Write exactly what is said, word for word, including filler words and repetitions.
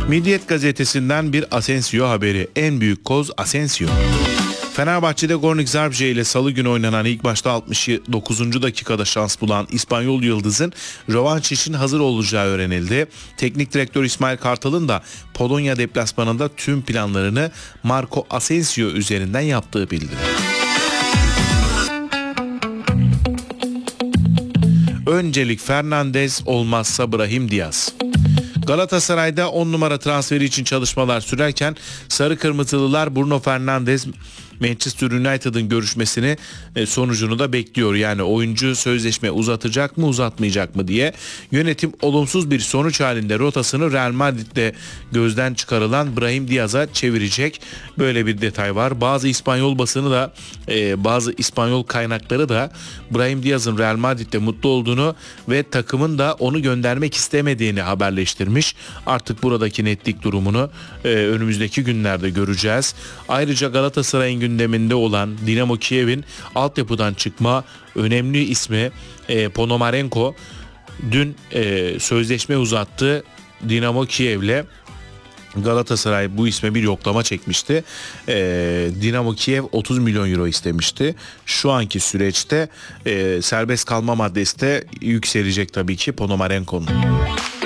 Milliyet gazetesinden bir Asensio haberi. En büyük koz Asensio. Fenerbahçe'de Gornik Zabrze ile salı günü oynanan ilk maçta altmış dokuzuncu dakikada şans bulan İspanyol Yıldız'ın rövanş için hazır olacağı öğrenildi. Teknik direktör İsmail Kartal'ın da Polonya deplasmanında tüm planlarını Marco Asensio üzerinden yaptığı bildirildi. Öncelik Fernandes, olmazsa Brahim Diaz. Galatasaray'da on numara transferi için çalışmalar sürerken Sarı Kırmızılılar Bruno Fernandes Manchester United'ın görüşmesini sonucunu da bekliyor. Yani oyuncu sözleşme uzatacak mı uzatmayacak mı diye. Yönetim olumsuz bir sonuç halinde rotasını Real Madrid'de gözden çıkarılan Brahim Diaz'a çevirecek. Böyle bir detay var. Bazı İspanyol basını da bazı İspanyol kaynakları da Brahim Diaz'ın Real Madrid'de mutlu olduğunu ve takımın da onu göndermek istemediğini haberleştirmiş. Artık buradaki netlik durumunu önümüzdeki günlerde göreceğiz. Ayrıca Galatasaray'ın gündeminde olan Dinamo Kiev'in altyapıdan çıkma önemli ismi e, Ponomarenko dün e, sözleşme uzattı Dinamo Kiev'le. Galatasaray bu isme bir yoklama çekmişti. E, Dinamo Kiev otuz milyon euro istemişti. Şu anki süreçte e, serbest kalma maddesi de yükselecek tabii ki Ponomarenko'nun.